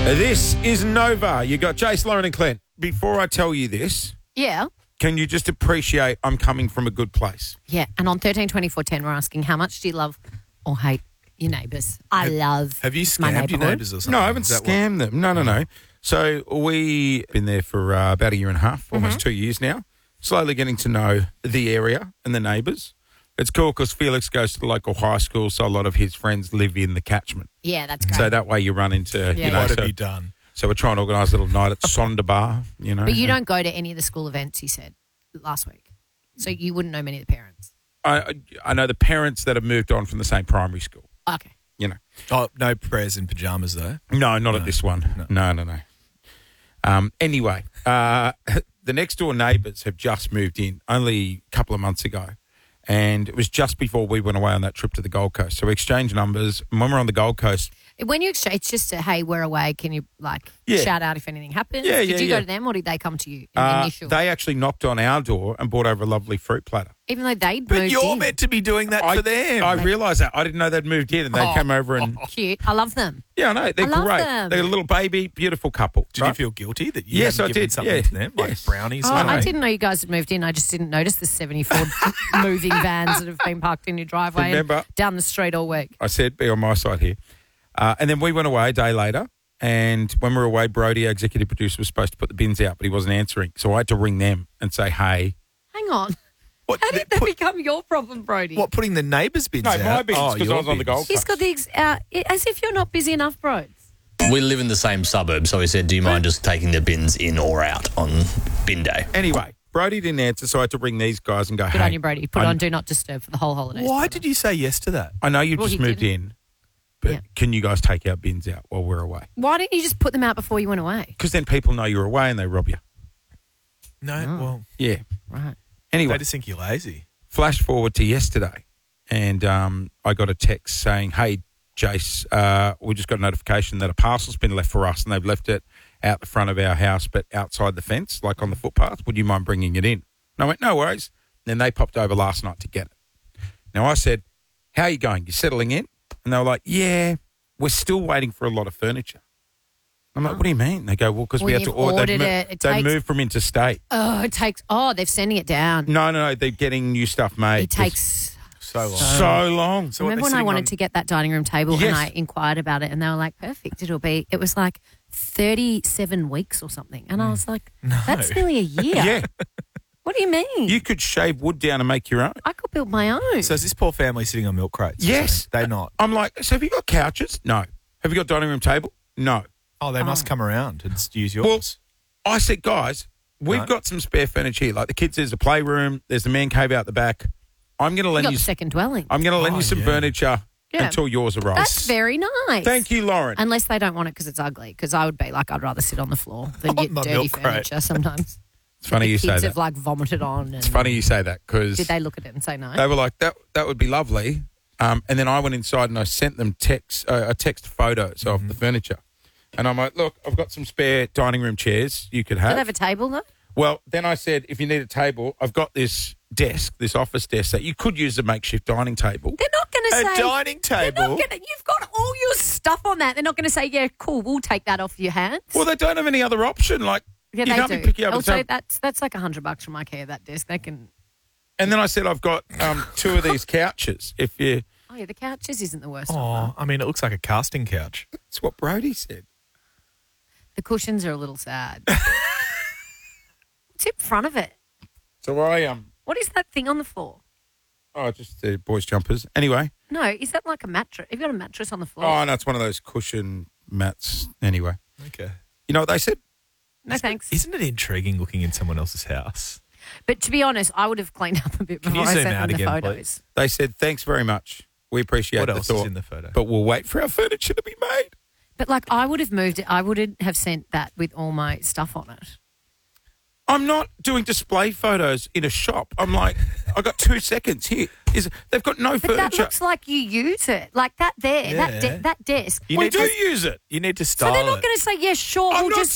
This is Nova. You got Jace, Lauren and Clint. Before I tell you this, Yeah. can you just appreciate I'm coming from a good place? Yeah. And on 13 24 10, we're asking, how much do you love or hate your neighbours? I love Have you my scammed your neighbourhood. neighbours or something? No, I haven't Is that scammed them. No. So we've been there for about a year and a half, almost 2 years now, slowly getting to know the area and the neighbours. It's cool because Felix goes to the local high school, so a lot of his friends live in the catchment. Yeah, that's great. So that way you run into, Yeah. What so, have you done? so we're trying to organise a little night at Sonda Bar, But you don't go to any of the school events, he said last week. So you wouldn't know many of the parents. I know the parents that have moved on from the same primary school, Okay. you know. Oh, no prayers in pyjamas though. No, not at this one. No. Anyway, the next door neighbours have just moved in only a couple of months ago. And it was just before we went away on that trip to the Gold Coast. So we exchanged numbers. And when we're on the Gold Coast, When you exchange, it's just a, hey, we're away. Can you, Yeah. shout out if anything happens? Yeah, Did you yeah. go to them or did they come to you? Initial? they actually knocked on our door and brought over a lovely fruit platter. Even though they'd But moved you're in. meant to be doing that for them. I realised that. I didn't know they'd moved in and they came over and... Cute. I love them. Yeah, I know. They're I love great. them. They're a little baby, beautiful couple. Did you right? feel guilty that you Yes, hadn't I given did. something Yeah. to them, like Yes. brownies? Oh, or I something? didn't know you guys had moved in. I just didn't notice the 74 moving vans that have been parked in your driveway Remember- and down the street all week. I said, be on my side here. And then we went away a day later. And when we were away, Brody, our executive producer, was supposed to put the bins out, but he wasn't answering. So I had to ring them and say, hey. Hang on. What, How did that become your problem, Brody? what, putting the neighbours' bins No, out? my bins, Oh, because your I was on the bins. Gold He's got the as if you're not busy enough, bro. We live in the same suburb, so he said, do you mind just taking the bins in or out on bin day? Anyway, Brody didn't answer, so I had to ring these guys and go, Good hey. on you, Brody. Put on Do Not Disturb for the whole holidays. Why did you say yes to that? I know you've Well, just he moved in, but Yeah. can you guys take our bins out while we're away? Why didn't you just put them out before you went away? Because then people know you're away and they rob you. No, Oh. well, Yeah. Right. Anyway, they just think you're lazy. flash forward to yesterday, and I got a text saying, hey, Jace, we just got a notification that a parcel's been left for us, and they've left it out the front of our house, but outside the fence, like on the footpath. Would you mind bringing it in? And I went, no worries. And then they popped over last night to get it. Now, I said, how are you going? You settling in? And they were like, yeah, we're still waiting for a lot of furniture. I'm like, what do you mean? They go, well, because we Well, have to you've order. ordered it. It They takes- moved from interstate. Oh, it takes. Oh, they're sending it down. No, they're getting new stuff made. It takes. So long. so long. So what, Remember they're when I sitting wanted on- to get that dining room table Yes. and I inquired about it and they were like, perfect. It was like 37 weeks or something. And I was like, that's nearly a year. Yeah, What do you mean? you could shave wood down and make your own. I could build my own. So is this poor family sitting on milk crates? Yes. They're not. I'm like, so have you got couches? No. Have you got dining room table? No. Oh, they must come around and use yours. Well, I said, guys, we've Right. got some spare furniture here. Like the kids, there's a playroom, there's a man cave out the back. I'm going to you lend got you. the second dwelling. I'm going to lend Oh, you some yeah. furniture Yeah. until yours arrives. That's very nice. Thank you, Lauren. Unless they don't want it because it's ugly. Because I would be like, I'd rather sit on the floor than On get my dirty milk crate. furniture sometimes. It's funny the you say kids that. have like vomited on. And It's funny you say that because Did they look at it and say no? they were like, that would be lovely. And then I went inside and I sent them text photos of the furniture. And I'm like, look, I've got some spare dining room chairs you could Do have. they have a table though? Well, then I said, if you need a table, I've got this desk, this office desk that you could use as a makeshift dining table. They're not going to A say. dining They're table? not gonna, you've got all your stuff on that. They're not going to say, yeah, cool, we'll take that off your hands. Well, they don't have any other option. Like, yeah, you they can't do. be picky up and Also, say- that's like $100 from IKEA, that desk. They can. And then I said, I've got two of these couches. If you, Oh, yeah, the couches isn't the worst. Oh, I mean, it looks like a casting couch. that's what Brody said. The cushions are a little sad. What's in front of it? So I What is that thing on the floor? just the boys' jumpers. Anyway, No, is that like a mattress? Have you got a mattress on the floor? oh no, it's one of those cushion mats. Anyway, Okay. you know what they said? no, thanks. Isn't it intriguing looking in someone else's house? But to be honest, I would have cleaned up a bit Can before you I zoom sent out them the again, photos. please? They said, thanks very much. We appreciate What the else thought, is in the photo? but we'll wait for our furniture to be made. But like, I would have moved it. I wouldn't have sent that with all my stuff on it. I'm not doing display photos in a shop. I'm like, I got 2 seconds here. They've got no But furniture. that looks like you use it, like that there, Yeah. that desk. You we need do to- use it. You need to So style they're not it. going to say, yeah, sure, I'm we'll not just